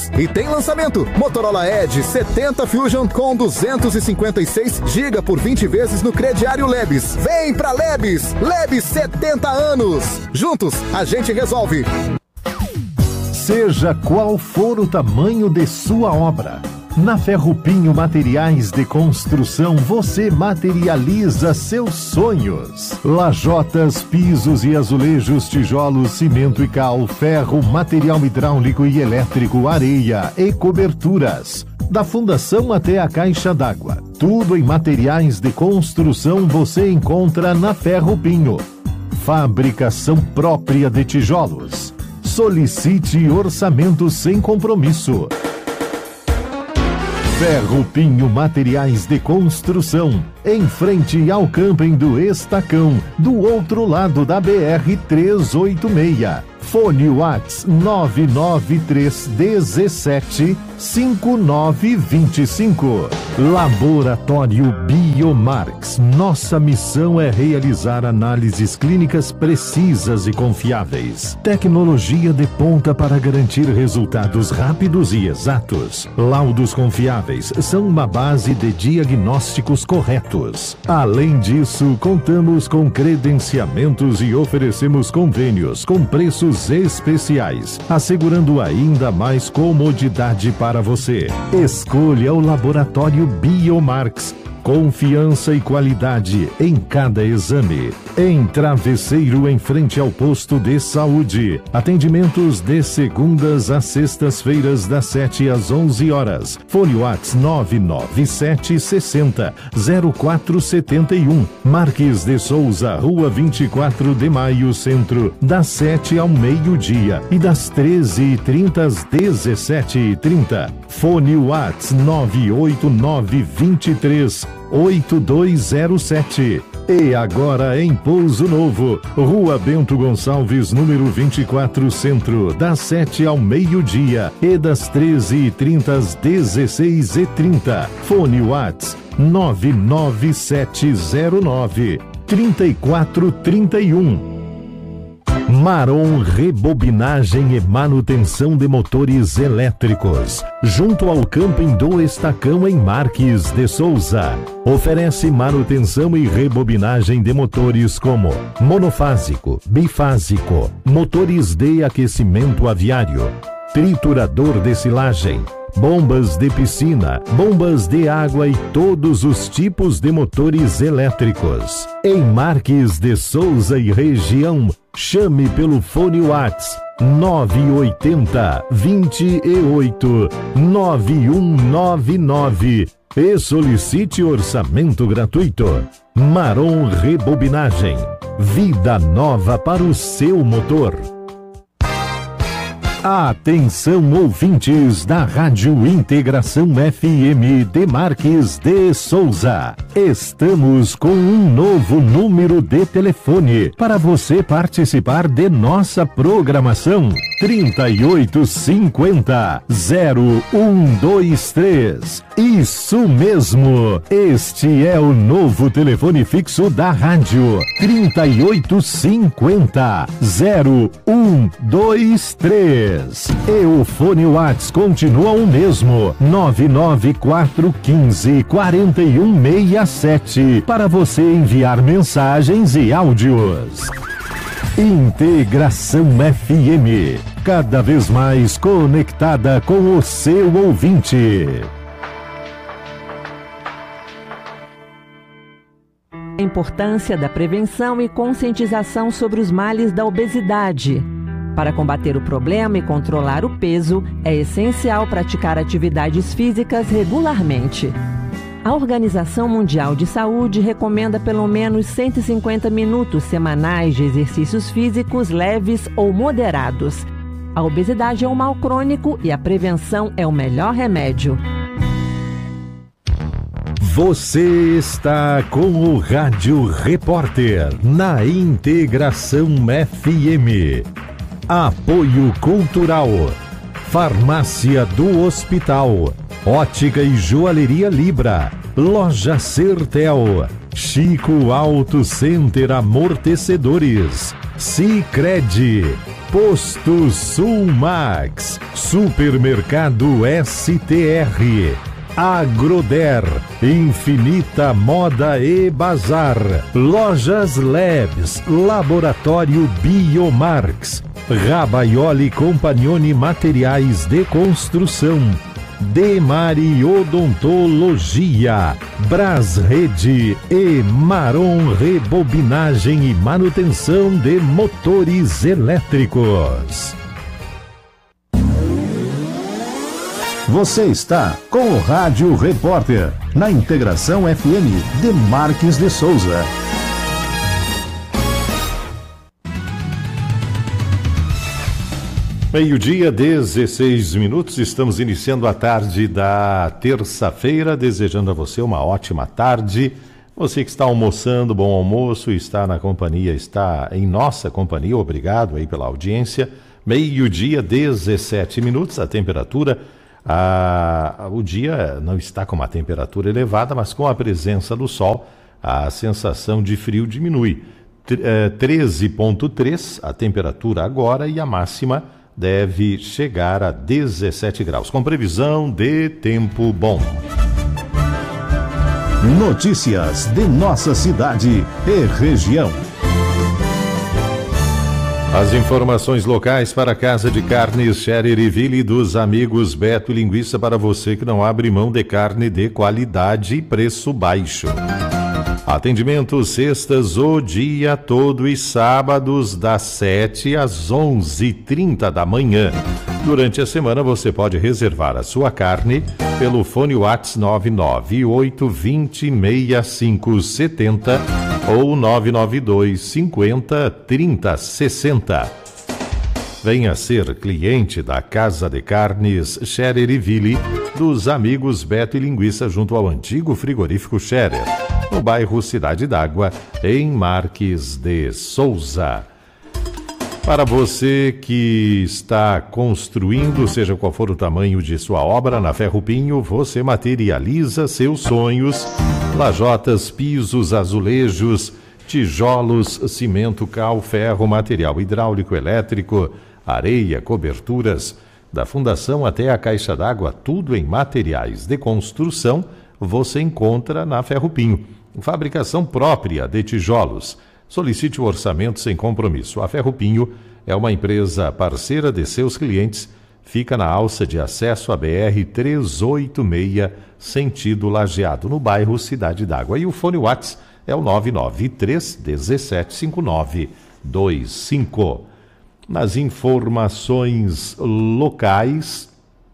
Lebes. E tem lançamento, Motorola Edge 70 Fusion com 256 GB por 20 vezes no crediário Lebes. Vem pra Lebes, Lebes 70 anos. Juntos, a gente resolve. Seja qual for o tamanho de sua obra, na Ferrupinho Materiais de Construção você materializa seus sonhos. Lajotas, pisos e azulejos, tijolos, cimento e cal, ferro, material hidráulico e elétrico, areia e coberturas. Da fundação até a caixa d'água, tudo em materiais de construção você encontra na Ferrupinho. Fabricação própria de tijolos. Solicite orçamento sem compromisso. Ferrupinho Materiais de Construção, em frente ao camping do Estacão, do outro lado da BR-386. Fone Whats 993175925. Laboratório Biomarx. Nossa missão é realizar análises clínicas precisas e confiáveis. Tecnologia de ponta para garantir resultados rápidos e exatos. Laudos confiáveis são uma base de diagnósticos corretos. Além disso, contamos com credenciamentos e oferecemos convênios com preços especiais, assegurando ainda mais comodidade para você. Escolha o Laboratório Biomarx. Confiança e qualidade em cada exame. Em Travesseiro, em frente ao posto de saúde. Atendimentos de segundas a sextas-feiras, das 7 às 11 horas. Fone Whats 997600471. Marques de Souza, Rua 24 de Maio, Centro, das 7 ao meio-dia e das 13h30 às 17h30. Fone Whats 989238207. E agora em Pouso Novo, Rua Bento Gonçalves, número 24, Centro, das 7 ao meio-dia e das 13h30 às 16h30. Fone Whats 99709-3431. Marom Rebobinagem e Manutenção de Motores Elétricos, junto ao camping do Estacão, em Marques de Souza. Oferece manutenção e rebobinagem de motores como monofásico, bifásico, motores de aquecimento aviário, triturador de silagem, bombas de piscina, bombas de água e todos os tipos de motores elétricos. Em Marques de Souza e região, chame pelo fone Whats 980-28-9199 e solicite orçamento gratuito. Marom Rebobinagem. Vida nova para o seu motor. Atenção, ouvintes da Rádio Integração FM de Marques de Souza. Estamos com um novo número de telefone para você participar de nossa programação. 3850-0123. Isso mesmo, este é o novo telefone fixo da rádio. 3850-0123. E o fone Whats continua o mesmo, 994154167, para você enviar mensagens e áudios. Integração FM, cada vez mais conectada com o seu ouvinte. A importância da prevenção e conscientização sobre os males da obesidade. Para combater o problema e controlar o peso, é essencial praticar atividades físicas regularmente. A Organização Mundial de Saúde recomenda pelo menos 150 minutos semanais de exercícios físicos leves ou moderados. A obesidade é um mal crônico e a prevenção é o melhor remédio. Você está com o Rádio Repórter na Integração FM. Apoio Cultural, Farmácia do Hospital, Ótica e Joalheria Libra, Loja Sertel, Chico Auto Center Amortecedores, Sicredi, Posto Sulmax, Supermercado STR, Agroder, Infinita Moda e Bazar, Lojas Labs, Laboratório Biomarx, Rabaioli Compagnoni Materiais de Construção, Demari Odontologia, Brasrede e Maron Rebobinagem e Manutenção de Motores Elétricos. Você está com o Rádio Repórter, na Integração FM de Marques de Souza. Meio-dia, 16 minutos, estamos iniciando a tarde da terça-feira, desejando a você uma ótima tarde. Você que está almoçando, bom almoço, está na companhia, está em nossa companhia, obrigado aí pela audiência. Meio-dia, 17 minutos, a temperatura, o dia não está com uma temperatura elevada, mas com a presença do sol, a sensação de frio diminui. 13,3 a temperatura agora e a máxima deve chegar a 17 graus, com previsão de tempo bom. Notícias de nossa cidade e região. As informações locais para a Casa de Carnes Cherryville dos amigos Beto e Linguiça, para você que não abre mão de carne de qualidade e preço baixo. Atendimento sextas o dia todo e sábados das 7 às 11h30 da manhã. Durante a semana você pode reservar a sua carne pelo fone WhatsApp 998206570 ou 992503060. Venha ser cliente da Casa de Carnes Cherryville dos amigos Beto e Linguiça, junto ao antigo frigorífico Scherer, no bairro Cidade d'Água, em Marques de Souza. Para você que está construindo, seja qual for o tamanho de sua obra, na Ferro Pinho, você materializa seus sonhos. Lajotas, pisos, azulejos, tijolos, cimento, cal, ferro, material hidráulico, elétrico, areia, coberturas, da fundação até a caixa d'água, tudo em materiais de construção, você encontra na Ferro Pinho. Fabricação própria de tijolos. Solicite o orçamento sem compromisso. A Ferro Pinho é uma empresa parceira de seus clientes. Fica na alça de acesso à BR-386, sentido Lajeado, no bairro Cidade d'Água. E o fone WhatsApp é o 993-175925. Nas informações locais,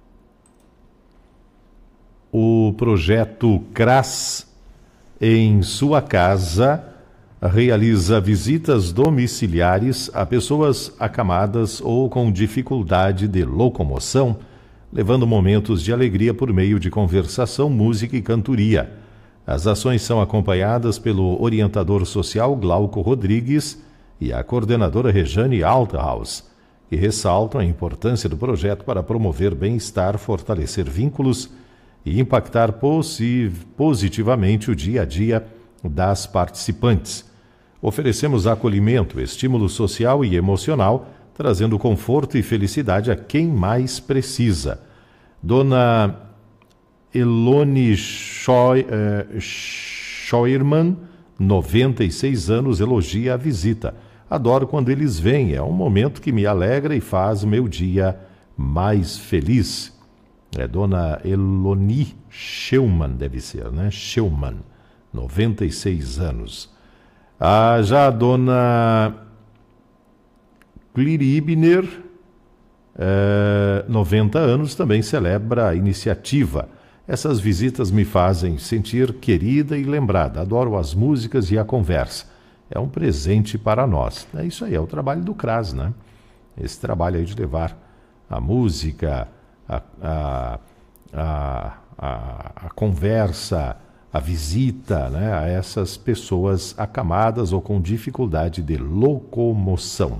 o projeto CRAS em sua casa realiza visitas domiciliares a pessoas acamadas ou com dificuldade de locomoção, levando momentos de alegria por meio de conversação, música e cantoria. As ações são acompanhadas pelo orientador social Glauco Rodrigues e a coordenadora Rejane Althaus, que ressaltam a importância do projeto para promover bem-estar, fortalecer vínculos e impactar positivamente o dia a dia das participantes. Oferecemos acolhimento, estímulo social e emocional, trazendo conforto e felicidade a quem mais precisa. Dona Elone Scheuermann, 96 anos, elogia a visita. Adoro quando eles vêm, é um momento que me alegra e faz o meu dia mais feliz. É Dona Elone Scheuermann, deve ser, né? Scheuermann, 96 anos. Já a Dona Cliri Ibner, 90 anos, também celebra a iniciativa. Essas visitas me fazem sentir querida e lembrada. Adoro as músicas e a conversa. É um presente para nós. É isso aí, é o trabalho do CRAS, né? Esse trabalho aí de levar a música, a conversa, a visita, né, a essas pessoas acamadas ou com dificuldade de locomoção.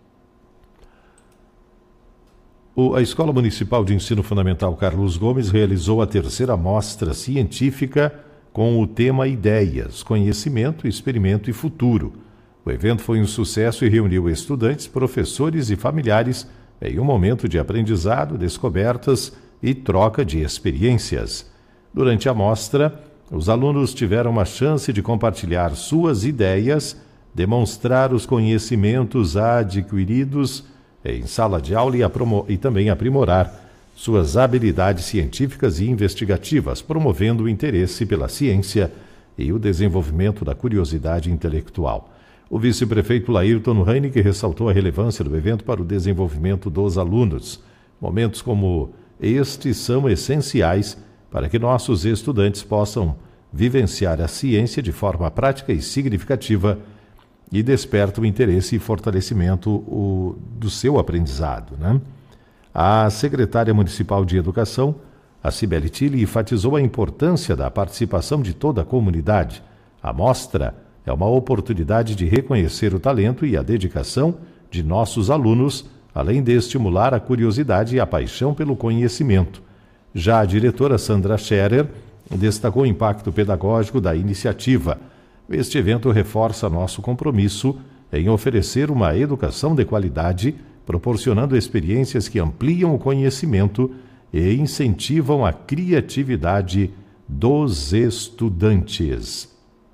A Escola Municipal de Ensino Fundamental Carlos Gomes realizou a terceira mostra científica com o tema Ideias, Conhecimento, Experimento e Futuro. O evento foi um sucesso e reuniu estudantes, professores e familiares em um momento de aprendizado, descobertas e troca de experiências. Durante a mostra, os alunos tiveram uma chance de compartilhar suas ideias, demonstrar os conhecimentos adquiridos em sala de aula e também aprimorar suas habilidades científicas e investigativas, promovendo o interesse pela ciência e o desenvolvimento da curiosidade intelectual. O vice-prefeito Laírton Heinicke ressaltou a relevância do evento para o desenvolvimento dos alunos. Momentos como estes são essenciais para que nossos estudantes possam vivenciar a ciência de forma prática e significativa e desperta o interesse e fortalecimento do seu aprendizado, né? A secretária municipal de Educação, a Cibele Tilly, enfatizou a importância da participação de toda a comunidade. A mostra é uma oportunidade de reconhecer o talento e a dedicação de nossos alunos, além de estimular a curiosidade e a paixão pelo conhecimento. Já a diretora Sandra Scherer destacou o impacto pedagógico da iniciativa. Este evento reforça nosso compromisso em oferecer uma educação de qualidade, proporcionando experiências que ampliam o conhecimento e incentivam a criatividade dos estudantes.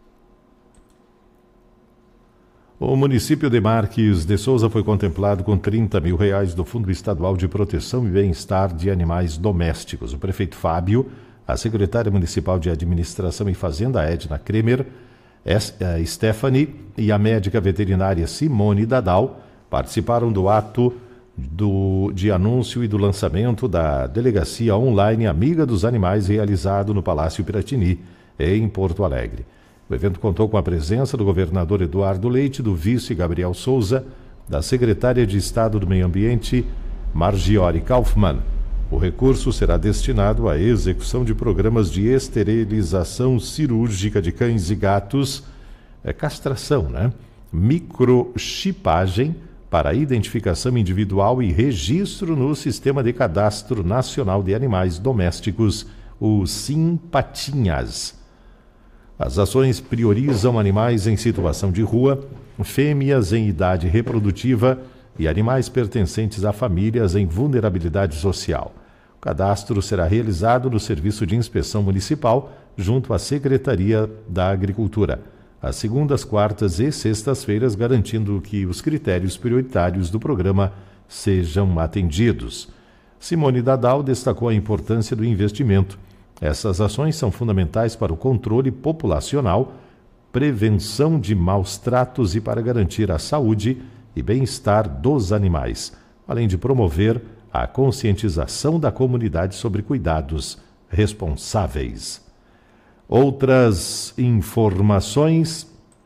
O município de Marques de Souza foi contemplado com R$30 mil do Fundo Estadual de Proteção e Bem-Estar de Animais Domésticos. O prefeito Fábio, a secretária municipal de Administração e Fazenda, Edna Kremer, Stephanie e a médica veterinária Simone Dadal participaram do ato de anúncio e do lançamento da delegacia online Amiga dos Animais, realizado no Palácio Piratini, em Porto Alegre. O evento contou com a presença do governador Eduardo Leite, do vice Gabriel Souza, da secretária de Estado do Meio Ambiente, Margiori Kaufmann. O recurso será destinado à execução de programas de esterilização cirúrgica de cães e gatos, castração, microchipagem para identificação individual e registro no Sistema de Cadastro Nacional de Animais Domésticos, o SIMPATINHAS. As ações priorizam animais em situação de rua, fêmeas em idade reprodutiva e animais pertencentes a famílias em vulnerabilidade social. O cadastro será realizado no Serviço de Inspeção Municipal, junto à Secretaria da Agricultura, às segundas, quartas e sextas-feiras, garantindo que os critérios prioritários do programa sejam atendidos. Simone Dadal destacou a importância do investimento. Essas ações são fundamentais para o controle populacional, prevenção de maus tratos e para garantir a saúde e bem-estar dos animais, além de promover a conscientização da comunidade sobre cuidados responsáveis. Outras informações.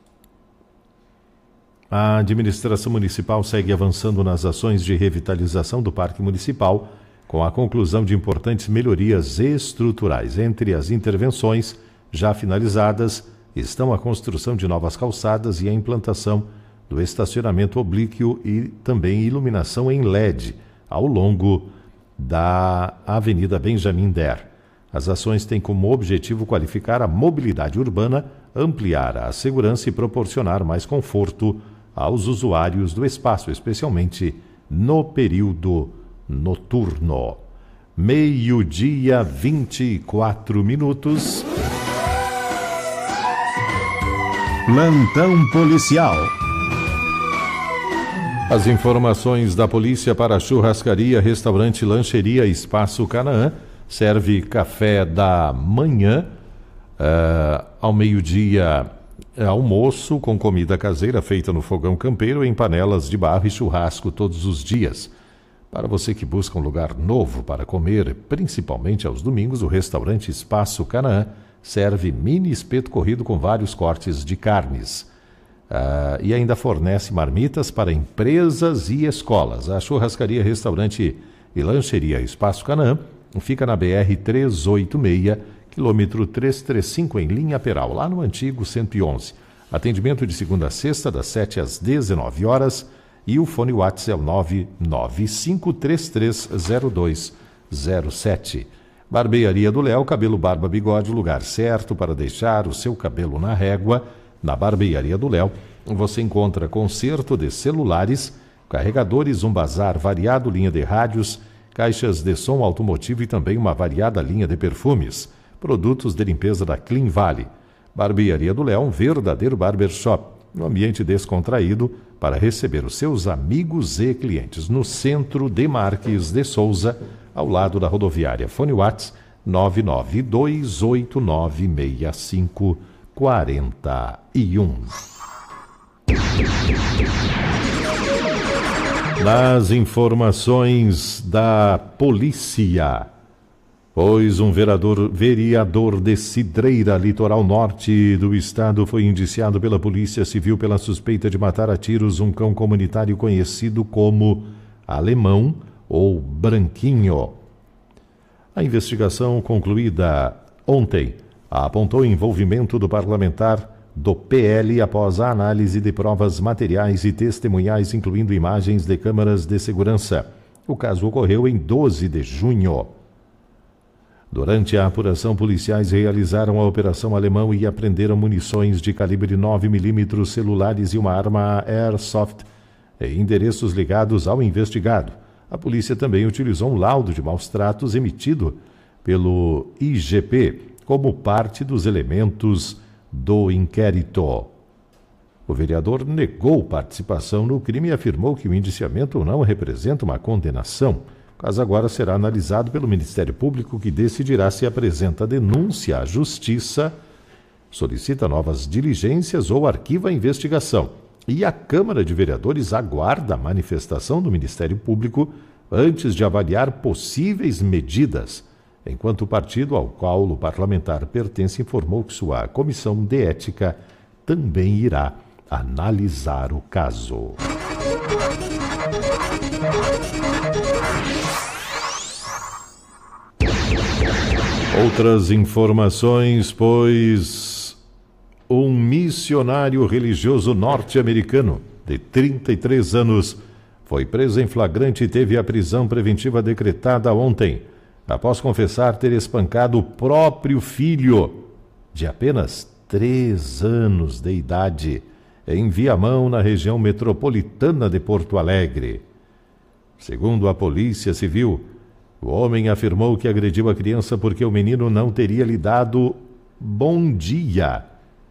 A administração municipal segue avançando nas ações de revitalização do Parque Municipal, com a conclusão de importantes melhorias estruturais. Entre as intervenções já finalizadas estão a construção de novas calçadas e a implantação do estacionamento oblíquo e também iluminação em LED ao longo da Avenida Benjamin Der. As ações têm como objetivo qualificar a mobilidade urbana, ampliar a segurança e proporcionar mais conforto aos usuários do espaço, especialmente no período noturno. 12:24. Plantão policial. As informações da polícia para a churrascaria, restaurante, lancheria Espaço Canaã. Serve café da manhã, ao meio-dia almoço com comida caseira feita no fogão campeiro em panelas de barro e churrasco todos os dias. Para você que busca um lugar novo para comer, principalmente aos domingos, o restaurante Espaço Canaã serve mini espeto corrido com vários cortes de carnes. E ainda fornece marmitas para empresas e escolas. A churrascaria, restaurante e lancheria Espaço Canaã fica na BR-386, quilômetro 335, em linha Peral, lá no antigo 111. Atendimento de segunda a sexta, das 7 às 19 horas, e o fone WhatsApp é o 995330207. Barbearia do Léo, cabelo, barba, bigode, lugar certo para deixar o seu cabelo na régua. Na Barbearia do Léo, você encontra conserto de celulares, carregadores, um bazar variado, linha de rádios, caixas de som automotivo e também uma variada linha de perfumes. Produtos de limpeza da Clean Valley. Barbearia do Léo, um verdadeiro barbershop, um ambiente descontraído para receber os seus amigos e clientes. No centro de Marques de Souza, ao lado da rodoviária. Fone WhatsApp 992896541. Nas informações da polícia, pois um vereador de Cidreira, litoral norte do estado, foi indiciado pela Polícia Civil pela suspeita de matar a tiros um cão comunitário conhecido como Alemão ou Branquinho. A investigação concluída ontem apontou o envolvimento do parlamentar do PL após a análise de provas materiais e testemunhais, incluindo imagens de câmeras de segurança. O caso ocorreu em 12 de junho. Durante a apuração, policiais realizaram a Operação Alemão e apreenderam munições de calibre 9mm, celulares e uma arma Airsoft em endereços ligados ao investigado. A polícia também utilizou um laudo de maus-tratos emitido pelo IGP como parte dos elementos do inquérito. O vereador negou participação no crime e afirmou que o indiciamento não representa uma condenação. O caso agora será analisado pelo Ministério Público, que decidirá se apresenta denúncia à Justiça, solicita novas diligências ou arquiva a investigação. E a Câmara de Vereadores aguarda a manifestação do Ministério Público antes de avaliar possíveis medidas, enquanto o partido ao qual o parlamentar pertence informou que sua comissão de ética também irá analisar o caso. Outras informações, pois um missionário religioso norte-americano de 33 anos foi preso em flagrante e teve a prisão preventiva decretada ontem, após confessar ter espancado o próprio filho, de apenas 3 anos de idade, em Viamão, na região metropolitana de Porto Alegre. Segundo a Polícia Civil, o homem afirmou que agrediu a criança porque o menino não teria lhe dado bom dia.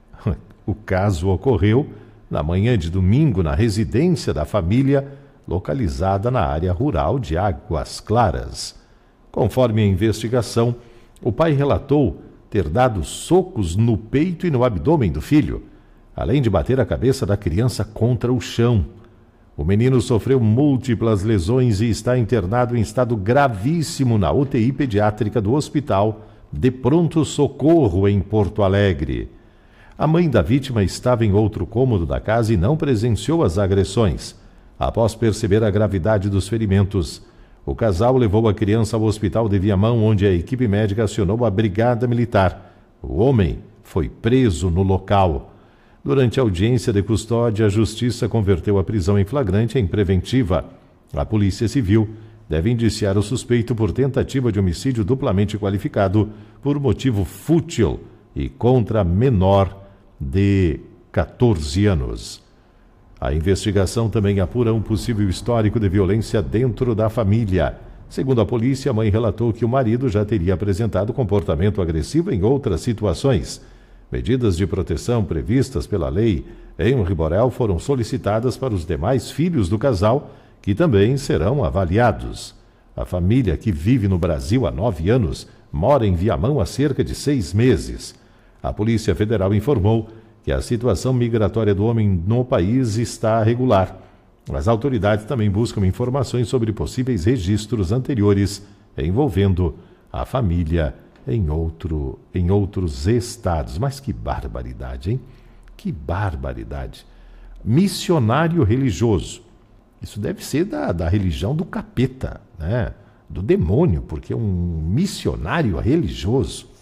O caso ocorreu na manhã de domingo na residência da família, localizada na área rural de Águas Claras. Conforme a investigação, o pai relatou ter dado socos no peito e no abdômen do filho, além de bater a cabeça da criança contra o chão. O menino sofreu múltiplas lesões e está internado em estado gravíssimo na UTI pediátrica do Hospital de Pronto Socorro, em Porto Alegre. A mãe da vítima estava em outro cômodo da casa e não presenciou as agressões. Após perceber a gravidade dos ferimentos, o casal levou a criança ao hospital de Viamão, onde a equipe médica acionou a brigada militar. O homem foi preso no local. Durante a audiência de custódia, a Justiça converteu a prisão em flagrante em preventiva. A Polícia Civil deve indiciar o suspeito por tentativa de homicídio duplamente qualificado por motivo fútil e contra menor de 14 anos. A investigação também apura um possível histórico de violência dentro da família. Segundo a polícia, a mãe relatou que o marido já teria apresentado comportamento agressivo em outras situações. Medidas de proteção previstas pela lei em Riborel foram solicitadas para os demais filhos do casal, que também serão avaliados. A família, que vive no Brasil há 9 anos, mora em Viamão há cerca de 6 meses. A Polícia Federal informou que a situação migratória do homem no país está regular. As autoridades também buscam informações sobre possíveis registros anteriores envolvendo a família em outros estados. Mas que barbaridade, hein? Que barbaridade. Missionário religioso. Isso deve ser da religião do capeta, né? Do demônio, porque um missionário religioso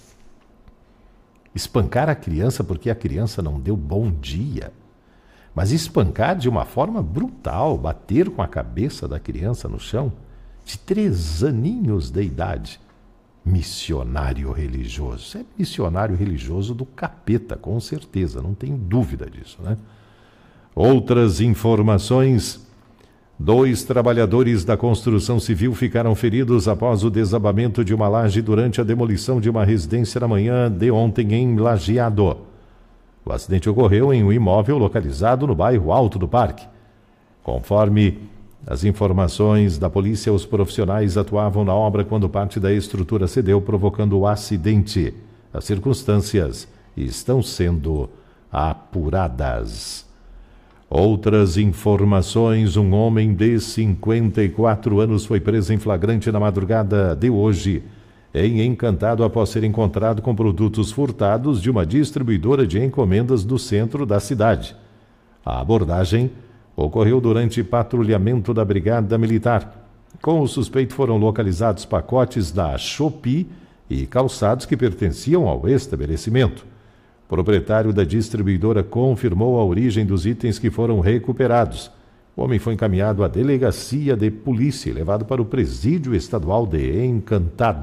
espancar a criança porque a criança não deu bom dia. Mas espancar de uma forma brutal, bater com a cabeça da criança no chão, de 3 aninhos de idade. missionário religioso. É missionário religioso do capeta, com certeza, não tem dúvida disso, né? Outras informações: 2 trabalhadores da construção civil ficaram feridos após o desabamento de uma laje durante a demolição de uma residência na manhã de ontem em Lajeado. O acidente ocorreu em um imóvel localizado no bairro Alto do Parque. Conforme as informações da polícia, os profissionais atuavam na obra quando parte da estrutura cedeu, provocando o acidente. As circunstâncias estão sendo apuradas. Outras informações: um homem de 54 anos foi preso em flagrante na madrugada de hoje em Encantado após ser encontrado com produtos furtados de uma distribuidora de encomendas do centro da cidade. A abordagem ocorreu durante patrulhamento da Brigada Militar. Com o suspeito foram localizados pacotes da Shopee e calçados que pertenciam ao estabelecimento. O proprietário da distribuidora confirmou a origem dos itens que foram recuperados. O homem foi encaminhado à delegacia de polícia e levado para o presídio estadual de Encantado.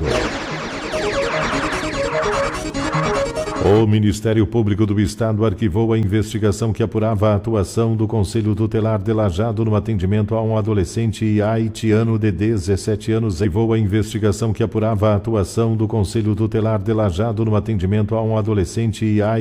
O Ministério Público do Estado arquivou a investigação que apurava a atuação do Conselho Tutelar de Lajeado no atendimento a um adolescente haitiano de 17 anos. Arquivou a investigação que apurava a atuação do Conselho Tutelar de Lajeado no atendimento a um adolescente haitiano